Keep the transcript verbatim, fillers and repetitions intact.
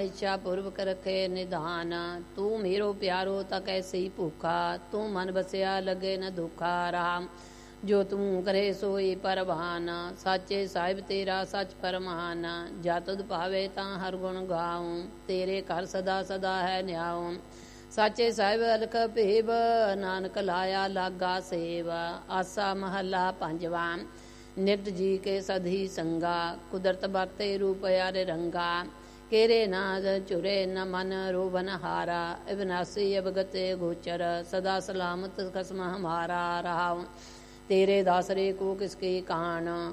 इच्छा पूर्वक रखे निधान। तू मेरो प्यारो तक ऐसी भूखा, तू मन बसिया लगे न दुखा। राम जो तू करे सोई परवान, साचे साहिब तेरा सच परमान। जा तुद पावे तां हर गुण गाऊं, तेरे घर सदा सदा है न्याऊं। साचे साहिब अलख भेब, नानक लाया लागा सेव। आसा महला पंजवा। नित जी के सधी संगा, कुदरत बरते रूप यार रंगा। केरे नाद चुरे न मन रोबन हारा, अविनाशी अवगते गोचर। सदा सलामत खसम हमारा। राव तेरे दासरे को किसके कान,